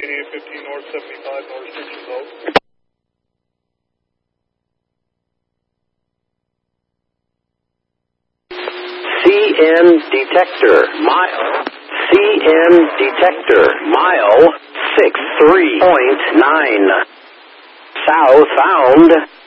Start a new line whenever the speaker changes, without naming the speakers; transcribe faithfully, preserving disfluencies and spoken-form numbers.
eighty-eight fifteen North seventy-five, no restrictions out.
C N detector, mile. C N detector, mile six three point nine. Southbound.